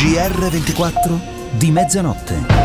GR24 di mezzanotte.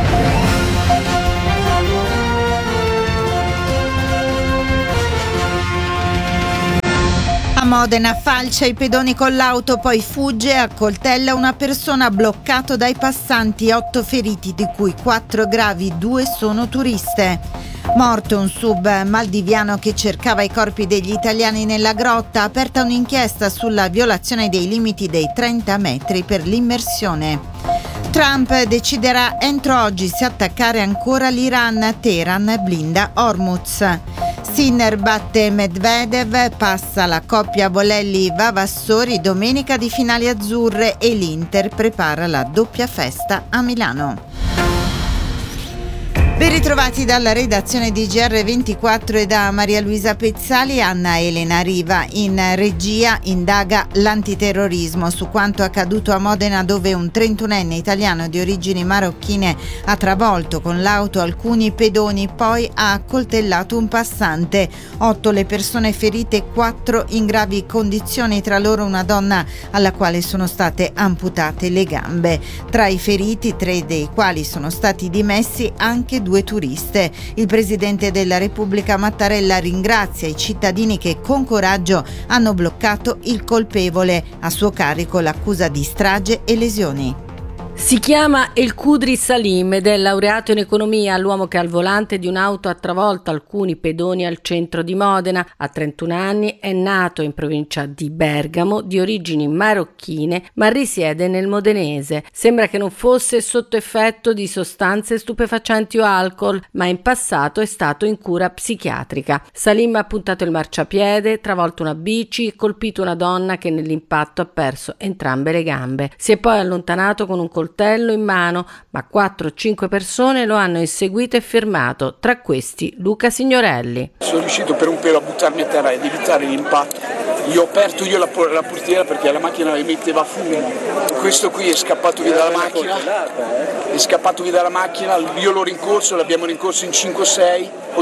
A Modena falcia i pedoni con l'auto, poi fugge e accoltella una persona, bloccato dai passanti, 8 feriti, di cui 4 gravi, 2 sono turiste. Morto un sub maldiviano che cercava i corpi degli italiani nella grotta, aperta un'inchiesta sulla violazione dei limiti dei 30 metri per l'immersione. Trump deciderà entro oggi se attaccare ancora l'Iran. Teheran blinda Hormuz. Sinner batte Medvedev, passa la coppia Bolelli-Vavassori, domenica di finali azzurre, e l'Inter prepara la doppia festa a Milano. Ben ritrovati dalla redazione di GR24 e da Maria Luisa Pezzali. Anna Elena Riva in regia indaga l'antiterrorismo su quanto accaduto a Modena, dove un 31enne italiano di origini marocchine ha travolto con l'auto alcuni pedoni, poi ha accoltellato un passante. 8 le persone ferite, 4 in gravi condizioni, tra loro una donna alla quale sono state amputate le gambe. Tra i feriti, 3 dei quali sono stati dimessi anche 2 turiste. Il presidente della Repubblica Mattarella ringrazia i cittadini che con coraggio hanno bloccato il colpevole. A suo carico l'accusa di strage e lesioni. Si chiama El Kudri Salim ed è laureato in economia, l'uomo che al volante di un'auto ha travolto alcuni pedoni al centro di Modena. A 31 anni è nato in provincia di Bergamo, di origini marocchine, ma risiede nel modenese. Sembra che non fosse sotto effetto di sostanze stupefacenti o alcol, ma in passato è stato in cura psichiatrica. Salim ha puntato il marciapiede, travolto una bici e colpito una donna che nell'impatto ha perso entrambe le gambe. Si è poi allontanato con un coltello in mano, ma 4-5 persone lo hanno inseguito e fermato, tra questi Luca Signorelli. Sono riuscito per un pelo a buttarmi a terra ed evitare l'impatto. Gli ho aperto io la portiera perché la macchina emetteva fumo. Questo qui è scappato via dalla macchina, io l'ho rincorso, l'abbiamo rincorso in 5-6, ho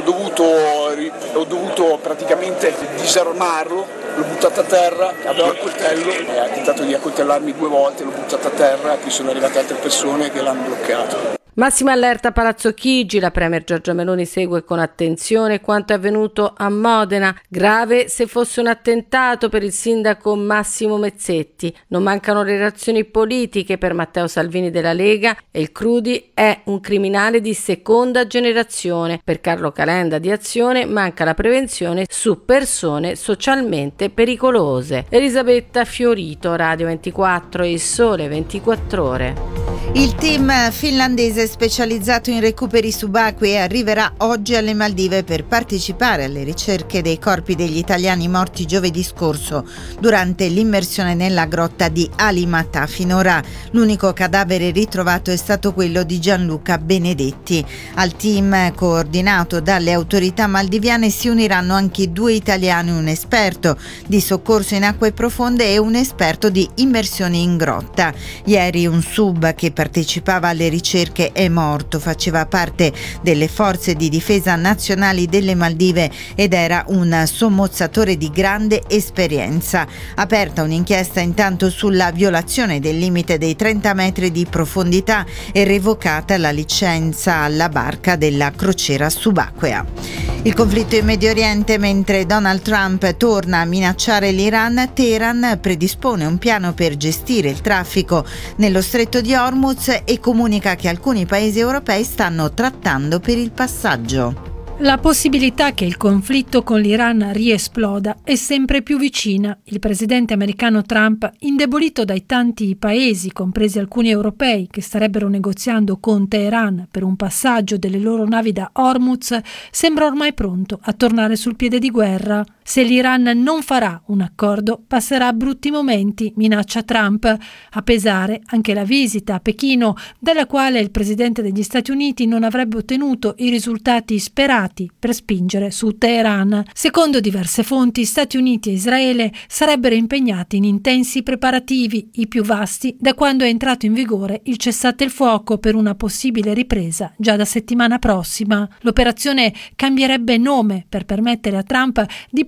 dovuto praticamente disarmarlo, l'ho buttato a terra, aveva il coltello e ha tentato di accoltellarmi 2 volte, l'ho buttato a terra, poi sono arrivate altre persone che l'hanno bloccato. Massima allerta a Palazzo Chigi, la premier Giorgia Meloni segue con attenzione quanto è avvenuto a Modena. Grave se fosse un attentato per il sindaco Massimo Mezzetti. Non mancano le reazioni politiche per Matteo Salvini della Lega e il Crudi è un criminale di seconda generazione. Per Carlo Calenda di Azione manca la prevenzione su persone socialmente pericolose. Elisabetta Fiorito, Radio 24 e Il Sole 24 Ore. Il team finlandese specializzato in recuperi subacquei arriverà oggi alle Maldive per partecipare alle ricerche dei corpi degli italiani morti giovedì scorso durante l'immersione nella grotta di Alimatà. Finora l'unico cadavere ritrovato è stato quello di Gianluca Benedetti. Al team coordinato dalle autorità maldiviane si uniranno anche 2 italiani, un esperto di soccorso in acque profonde e un esperto di immersioni in grotta. Ieri un sub che partecipava alle ricerche è morto, faceva parte delle forze di difesa nazionali delle Maldive ed era un sommozzatore di grande esperienza. Aperta un'inchiesta intanto sulla violazione del limite dei 30 metri di profondità e revocata la licenza alla barca della crociera subacquea. Il conflitto in Medio Oriente, mentre Donald Trump torna a minacciare l'Iran, Teheran predispone un piano per gestire il traffico nello stretto di Hormuz e comunica che alcuni paesi europei stanno trattando per il passaggio. La possibilità che il conflitto con l'Iran riesploda è sempre più vicina. Il presidente americano Trump, indebolito dai tanti paesi, compresi alcuni europei, che starebbero negoziando con Teheran per un passaggio delle loro navi da Hormuz, sembra ormai pronto a tornare sul piede di guerra. Se l'Iran non farà un accordo, passerà brutti momenti, minaccia Trump. A pesare anche la visita a Pechino, dalla quale il presidente degli Stati Uniti non avrebbe ottenuto i risultati sperati per spingere su Teheran. Secondo diverse fonti, Stati Uniti e Israele sarebbero impegnati in intensi preparativi, i più vasti da quando è entrato in vigore il cessate il fuoco per una possibile ripresa già da settimana prossima. L'operazione cambierebbe nome per permettere a Trump di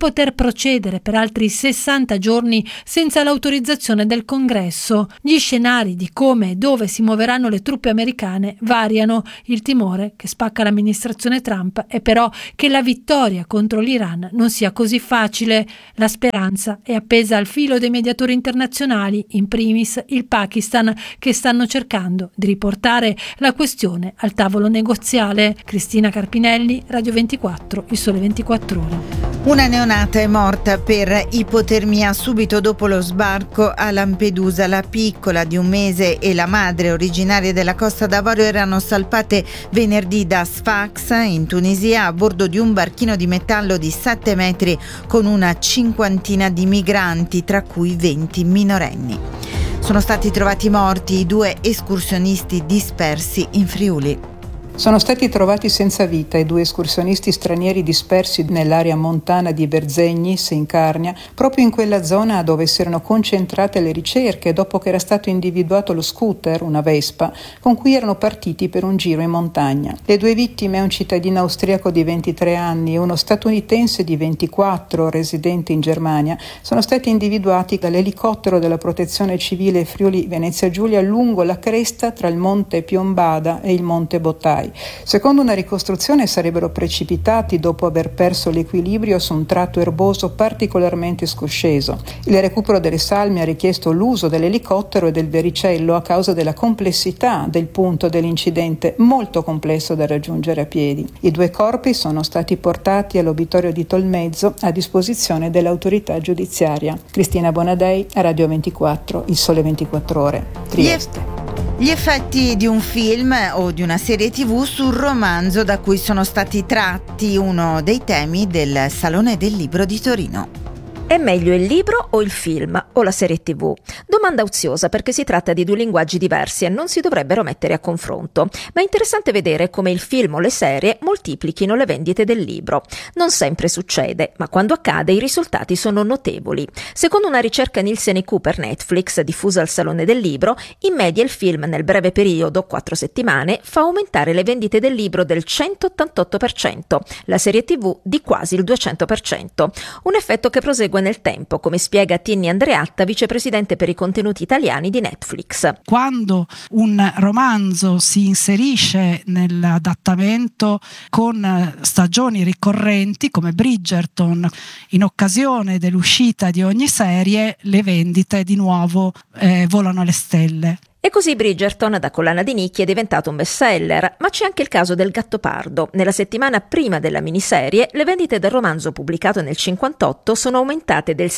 poter procedere per altri 60 giorni senza l'autorizzazione del Congresso. Gli scenari di come e dove si muoveranno le truppe americane variano. Il timore che spacca l'amministrazione Trump è però che la vittoria contro l'Iran non sia così facile. La speranza è appesa al filo dei mediatori internazionali, in primis il Pakistan, che stanno cercando di riportare la questione al tavolo negoziale. Cristina Carpinelli, Radio 24, Il Sole 24 Ore. Una neonata è morta per ipotermia subito dopo lo sbarco a Lampedusa. La piccola di 1 mese e la madre, originarie della Costa d'Avorio, erano salpate venerdì da Sfax in Tunisia a bordo di un barchino di metallo di 7 metri con una cinquantina di migranti, tra cui 20 minorenni. Sono stati trovati morti i 2 escursionisti dispersi in Friuli. Sono stati trovati senza vita i 2 escursionisti stranieri dispersi nell'area montana di Berzegnis, in Carnia, proprio in quella zona dove si erano concentrate le ricerche dopo che era stato individuato lo scooter, una Vespa, con cui erano partiti per un giro in montagna. Le 2 vittime, un cittadino austriaco di 23 anni e uno statunitense di 24, residente in Germania, sono stati individuati dall'elicottero della Protezione Civile Friuli Venezia Giulia lungo la cresta tra il monte Piombada e il monte Botai. Secondo una ricostruzione sarebbero precipitati dopo aver perso l'equilibrio su un tratto erboso particolarmente scosceso. Il recupero delle salme ha richiesto l'uso dell'elicottero e del vericello a causa della complessità del punto dell'incidente, molto complesso da raggiungere a piedi. I 2 corpi sono stati portati all'obitorio di Tolmezzo a disposizione dell'autorità giudiziaria. Cristina Bonadei, Radio 24, Il Sole 24 Ore, Trieste. Gli effetti di un film o di una serie TV sul romanzo da cui sono stati tratti, uno dei temi del Salone del Libro di Torino. È meglio il libro o il film o la serie TV? Domanda oziosa perché si tratta di 2 linguaggi diversi e non si dovrebbero mettere a confronto, ma è interessante vedere come il film o le serie moltiplichino le vendite del libro. Non sempre succede, ma quando accade i risultati sono notevoli. Secondo una ricerca Nielsen IQ per Netflix diffusa al Salone del Libro, in media il film nel breve periodo, 4 settimane, fa aumentare le vendite del libro del 188%, la serie TV di quasi il 200%. Un effetto che prosegue nel tempo, come spiega Tinni Andreatta, vicepresidente per i contenuti italiani di Netflix. Quando un romanzo si inserisce nell'adattamento con stagioni ricorrenti come Bridgerton, in occasione dell'uscita di ogni serie, le vendite di nuovo volano alle stelle. E così Bridgerton, da collana di nicchie, è diventato un bestseller, ma c'è anche il caso del Gattopardo. Nella settimana prima della miniserie, le vendite del romanzo pubblicato nel 1958 sono aumentate del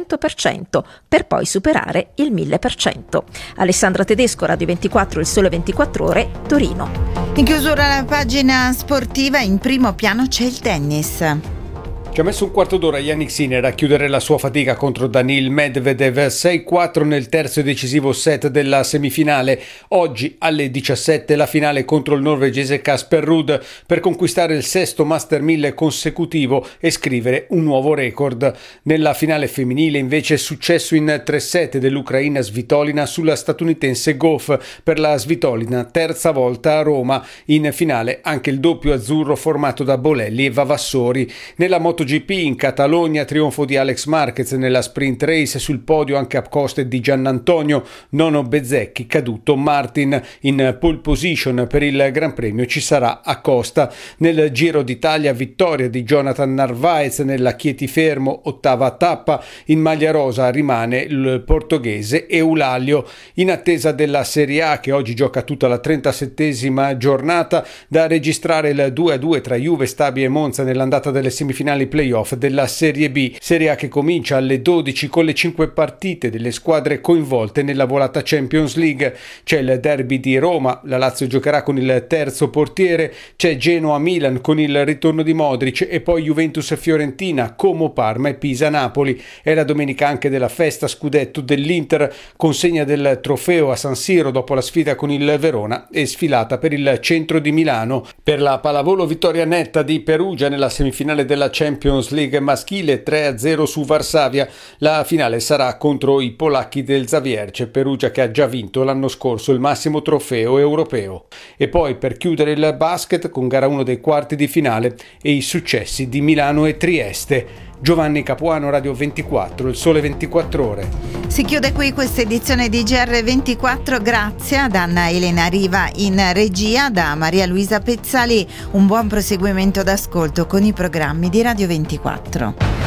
600%, per poi superare il 1000%. Alessandra Tedesco, Radio 24, Il Sole 24 Ore, Torino. In chiusura la pagina sportiva, in primo piano c'è il tennis. Ci ha messo un quarto d'ora Jannik Sinner a chiudere la sua fatica contro Daniil Medvedev, 6-4 nel terzo e decisivo set della semifinale. Oggi alle 17 la finale contro il norvegese Casper Ruud per conquistare il 6° Master 1000 consecutivo e scrivere un nuovo record. Nella finale femminile invece è successo in 3 set dell'ucraina Svitolina sulla statunitense Goff per la Svitolina, terza volta a Roma. In finale anche il doppio azzurro formato da Bolelli e Vavassori. Nella MotoGP in Catalogna trionfo di Alex Marquez nella sprint race, sul podio anche a coste di Giannantonio, nono Bezzecchi, caduto Martin. In pole position per il Gran Premio ci sarà Acosta. Nel Giro d'Italia vittoria di Jonathan Narvaez nella Chieti Fermo, ottava tappa. In maglia rosa rimane il portoghese Eulalio. In attesa della Serie A che oggi gioca tutta la 37esima giornata, da registrare il 2-2 tra Juve, Stabia e Monza nell'andata delle semifinali playoff della Serie B, Serie A che comincia alle 12 con le 5 partite delle squadre coinvolte nella volata Champions League. C'è il derby di Roma, la Lazio giocherà con il terzo portiere, c'è Genoa-Milan con il ritorno di Modric e poi Juventus-Fiorentina, Como-Parma e Pisa-Napoli. È la domenica anche della festa scudetto dell'Inter, consegna del trofeo a San Siro dopo la sfida con il Verona e sfilata per il centro di Milano. Per la pallavolo vittoria netta di Perugia nella semifinale della Champions League maschile, 3-0 su Varsavia. La finale sarà contro i polacchi del Zawiercie, Perugia che ha già vinto l'anno scorso il massimo trofeo europeo. E poi per chiudere il basket con gara 1 dei quarti di finale e i successi di Milano e Trieste. Giovanni Capuano, Radio 24, Il Sole 24 Ore. Si chiude qui questa edizione di GR24, grazie ad Anna Elena Riva in regia, da Maria Luisa Pezzali. Un buon proseguimento d'ascolto con i programmi di Radio 24.